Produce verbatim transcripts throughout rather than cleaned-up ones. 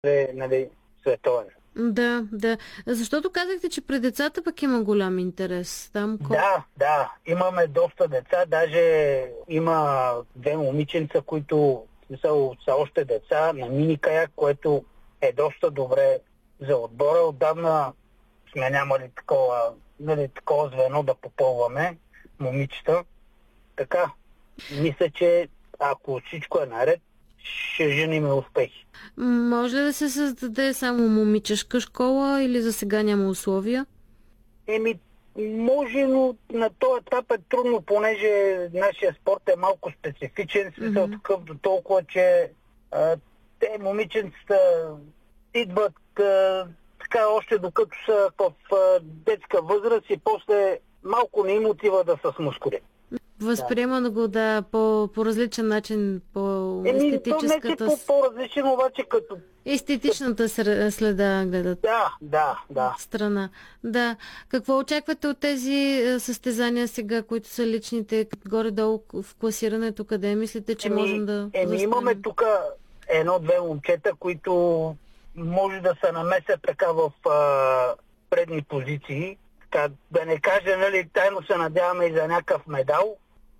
е, нали, световен. Да, да. Защото казахте, че при децата пък има голям интерес. Там ко... Да, да, имаме доста деца, даже има две момиченца, които са, са още деца на мини каяк, което е доста добре за отбора. Отдавна сме нямали такова, нали, такова звено да попълваме момичета. Така, мисля, че ако всичко е наред, ще женим успехи. Може ли да се създаде само момичешка школа или за сега няма условия? Еми, може, но на този етап е трудно, понеже нашия спорт е малко специфичен, смисъл mm-hmm. такъв до толкова, че а, те момиченцата идват а, така още докато са в а, детска възраст и после малко не им отива да са с мускули. Възприема да го да по, по различен начин, по естетическата... Еми, то не е по, по-различен, обаче като... Естетичната следа гледат. Да, да, да. Страна. Да. Какво очаквате от тези състезания сега, които са личните, горе-долу в класирането? Къде мислите, че еми, можем да... Еми, имаме тук едно-две момчета, които може да се намесят така в а, предни позиции. Така, да не кажа, нали, тайно се надяваме и за някакъв медал,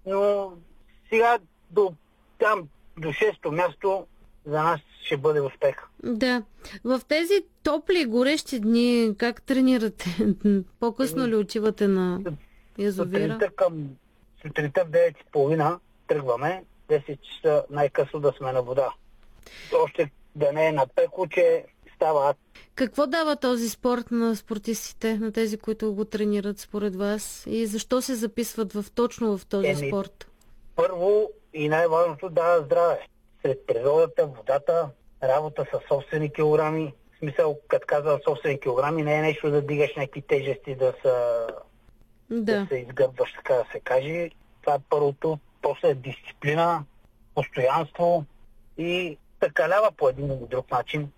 но сега до там, до шесто място за нас ще бъде успех. Да. В тези топли, горещи дни, как тренирате? По-късно ли отивате на язовира? Сутринта към сутринта в девет и половина тръгваме, десет часа най-късно да сме на вода. Още да не е напекло, че става. Какво дава този спорт на спортистите, на тези, които го тренират според вас? И защо се записват в, точно в този Еми, спорт? Първо и най-важното дава здраве. Сред природата, водата, работа с собствени килограми. В смисъл, като казвам собствени килограми, не е нещо да дигаш някакви тежести, да, са, да. да се изгърбваш, така да се каже. Това е първото. После е дисциплина, постоянство и такалява по един или друг начин.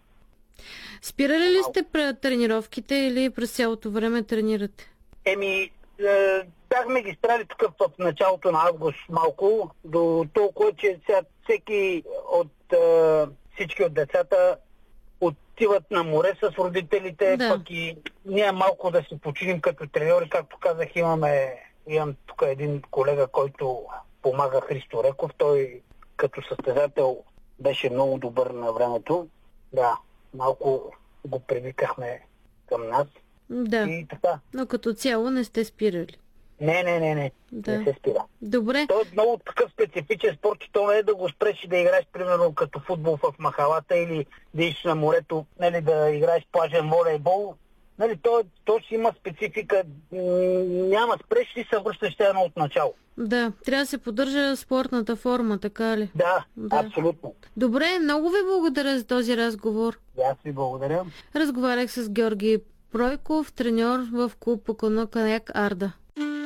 Спирали ли сте пред тренировките или през цялото време тренирате? Еми, е, бяхме ги спряли тук в началото на август малко, до толкова, че сега всеки от е, всички от децата отиват на море с родителите, да. Пък и ние малко да се починим като треньори. Както казах, имаме, имам тук един колега, който помага, Христо Реков. Той като състезател беше много добър на времето. Да, малко го привикахме към нас. Да, и така. Но като цяло не сте спирали. Не, не, не, не. Да. Не се спира. Добре. Той е много такъв специфичен спорт, че то не е да го спреш и да играеш, примерно, като футбол в махалата или да идиш на морето, нали, да играеш плажен волейбол. Нали, то, то си има специфика. Няма спреш и се връщаш едно от начало. Да, трябва да се поддържа спортната форма, така ли? Да, да, абсолютно. Добре, много ви благодаря за този разговор. Аз ви благодаря. Разговарях с Георги Пройков, треньор в клуб по каноэ-каяк Арда.